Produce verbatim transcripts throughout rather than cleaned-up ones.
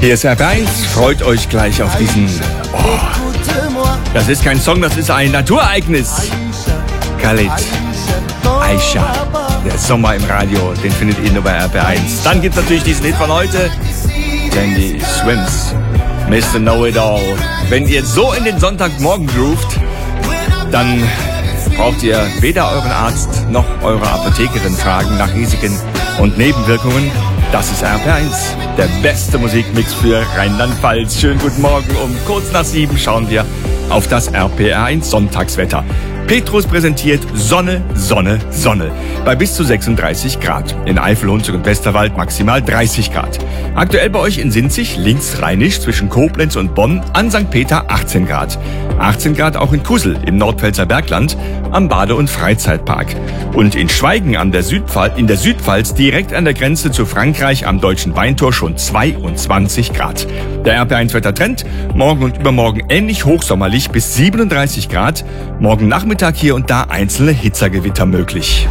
Hier ist R P eins, freut euch gleich auf diesen... Oh, das ist kein Song, das ist ein Naturereignis. Khalid, Aisha, der Sommer im Radio, den findet ihr nur bei R P eins. Dann gibt's natürlich diesen Hit von heute, Dandy Swims, Mister Know-It-All. Wenn ihr so in den Sonntagmorgen groovt, dann braucht ihr weder euren Arzt noch eure Apothekerin fragen nach Risiken und Nebenwirkungen. Das ist R P eins, der beste Musikmix für Rheinland-Pfalz. Schönen guten Morgen, um kurz nach sieben schauen wir auf das R P R eins Sonntagswetter. Petrus präsentiert Sonne, Sonne, Sonne bei bis zu sechsunddreißig Grad. In Eifel, Hunsrück und Westerwald maximal dreißig Grad. Aktuell bei euch in Sinzig, linksrheinisch zwischen Koblenz und Bonn, an Sankt Peter achtzehn Grad. achtzehn Grad auch in Kusel im Nordpfälzer Bergland am Bade- und Freizeitpark. Und in Schweigen an der Südpfalz, in der Südpfalz direkt an der Grenze zu Frankreich am Deutschen Weintor schon zweiundzwanzig Grad. Der R P eins Wettertrend, morgen und übermorgen ähnlich hochsommerlich bis siebenunddreißig Grad. Morgen Nachmittag hier und da einzelne Hitzergewitter möglich.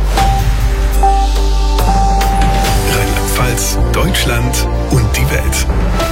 Rheinland-Pfalz, Deutschland und die Welt.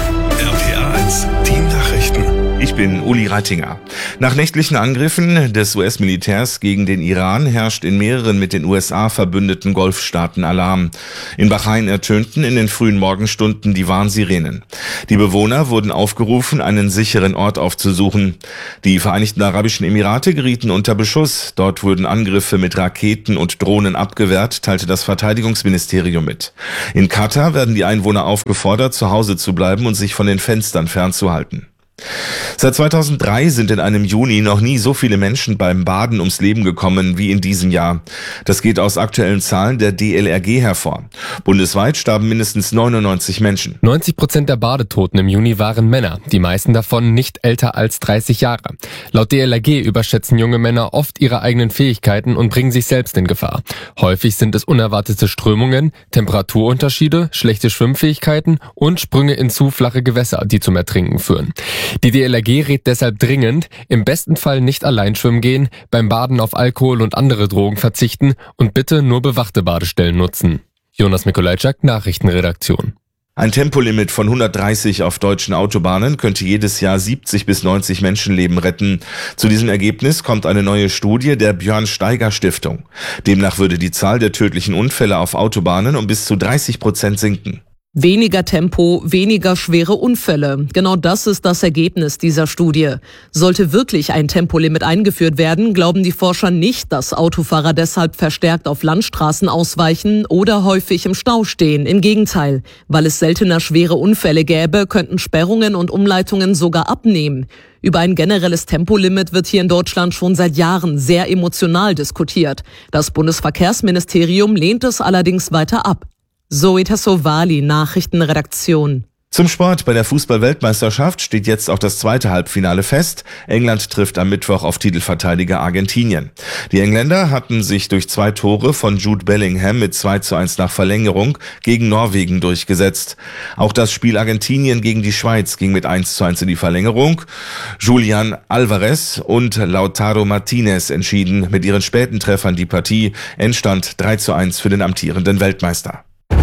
R P R eins, die Nachrichten. Ich bin Uli Rattinger. Nach nächtlichen Angriffen des U S-Militärs gegen den Iran herrscht in mehreren mit den U S A verbündeten Golfstaaten Alarm. In Bahrain ertönten in den frühen Morgenstunden die Warnsirenen. Die Bewohner wurden aufgerufen, einen sicheren Ort aufzusuchen. Die Vereinigten Arabischen Emirate gerieten unter Beschuss. Dort wurden Angriffe mit Raketen und Drohnen abgewehrt, teilte das Verteidigungsministerium mit. In Katar werden die Einwohner aufgefordert, zu Hause zu bleiben und sich von den Fenstern fernzuhalten. Seit zweitausenddrei sind in einem Juni noch nie so viele Menschen beim Baden ums Leben gekommen wie in diesem Jahr. Das geht aus aktuellen Zahlen der D L R G hervor. Bundesweit starben mindestens neunundneunzig Menschen. neunzig Prozent der Badetoten im Juni waren Männer, die meisten davon nicht älter als dreißig Jahre. Laut D L R G überschätzen junge Männer oft ihre eigenen Fähigkeiten und bringen sich selbst in Gefahr. Häufig sind es unerwartete Strömungen, Temperaturunterschiede, schlechte Schwimmfähigkeiten und Sprünge in zu flache Gewässer, die zum Ertrinken führen. Die D L R G rät deshalb dringend, im besten Fall nicht allein schwimmen gehen, beim Baden auf Alkohol und andere Drogen verzichten und bitte nur bewachte Badestellen nutzen. Jonas Mikolajczak, Nachrichtenredaktion. Ein Tempolimit von hundertdreißig auf deutschen Autobahnen könnte jedes Jahr siebzig bis neunzig Menschenleben retten. Zu diesem Ergebnis kommt eine neue Studie der Björn Steiger Stiftung. Demnach würde die Zahl der tödlichen Unfälle auf Autobahnen um bis zu dreißig Prozent sinken. Weniger Tempo, weniger schwere Unfälle. Genau das ist das Ergebnis dieser Studie. Sollte wirklich ein Tempolimit eingeführt werden, glauben die Forscher nicht, dass Autofahrer deshalb verstärkt auf Landstraßen ausweichen oder häufig im Stau stehen. Im Gegenteil, weil es seltener schwere Unfälle gäbe, könnten Sperrungen und Umleitungen sogar abnehmen. Über ein generelles Tempolimit wird hier in Deutschland schon seit Jahren sehr emotional diskutiert. Das Bundesverkehrsministerium lehnt es allerdings weiter ab. Zoe Tassovali, Nachrichtenredaktion. Zum Sport. Bei der Fußball-Weltmeisterschaft steht jetzt auch das zweite Halbfinale fest. England trifft am Mittwoch auf Titelverteidiger Argentinien. Die Engländer hatten sich durch zwei Tore von Jude Bellingham mit zwei zu eins nach Verlängerung gegen Norwegen durchgesetzt. Auch das Spiel Argentinien gegen die Schweiz ging mit eins zu eins in die Verlängerung. Julian Alvarez und Lautaro Martinez entschieden mit ihren späten Treffern die Partie. Endstand drei zu eins für den amtierenden Weltmeister.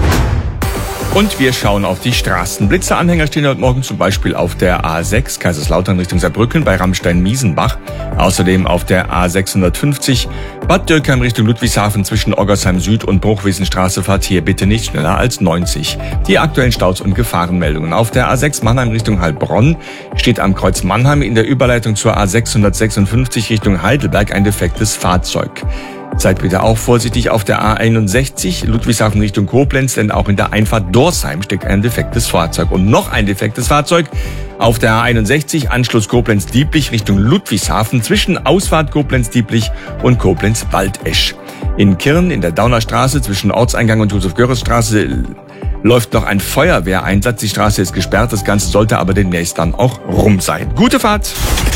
Und wir schauen auf die Straßen. Blitzeranhänger stehen heute Morgen zum Beispiel auf der A sechs Kaiserslautern Richtung Saarbrücken bei Rammstein-Miesenbach. Außerdem auf der A sechshundertfünfzig Bad Dürkheim Richtung Ludwigshafen zwischen Oggersheim Süd und Bruchwiesenstraße fahrt hier bitte nicht schneller als neunzig. Die aktuellen Staus und Gefahrenmeldungen. Auf der A sechs Mannheim Richtung Heilbronn steht am Kreuz Mannheim in der Überleitung zur A sechshundertsechsundfünfzig Richtung Heidelberg ein defektes Fahrzeug. Seid bitte auch vorsichtig auf der A einundsechzig Ludwigshafen Richtung Koblenz, denn auch in der Einfahrt Dorsheim steckt ein defektes Fahrzeug. Und noch ein defektes Fahrzeug auf der A einundsechzig Anschluss Koblenz-Dieblich Richtung Ludwigshafen zwischen Ausfahrt Koblenz-Dieblich und Koblenz-Waldesch. In Kirn in der Daunerstraße zwischen Ortseingang und Josef-Görres-Straße läuft noch ein Feuerwehreinsatz. Die Straße ist gesperrt, das Ganze sollte aber demnächst dann auch rum sein. Gute Fahrt!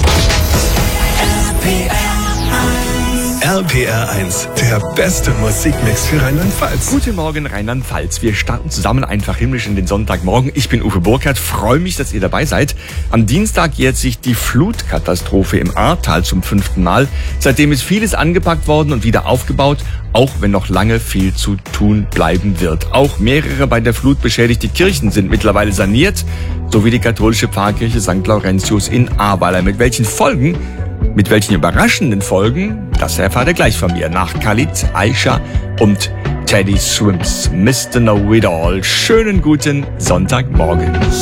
R P R eins, der beste Musikmix für Rheinland-Pfalz. Guten Morgen Rheinland-Pfalz. Wir starten zusammen einfach himmlisch in den Sonntagmorgen. Ich bin Uwe Burkhardt, freue mich, dass ihr dabei seid. Am Dienstag jährt sich die Flutkatastrophe im Ahrtal zum fünften Mal. Seitdem ist vieles angepackt worden und wieder aufgebaut. auch wenn noch lange viel zu tun bleiben wird. Auch mehrere bei der Flut beschädigte Kirchen sind mittlerweile saniert, sowie die katholische Pfarrkirche Sankt Laurentius in Ahrweiler. Mit welchen Folgen, mit welchen überraschenden Folgen, das erfahrt ihr gleich von mir nach Khalid, Aisha und Teddy Swims. Mister Know It All. Schönen guten Sonntagmorgen.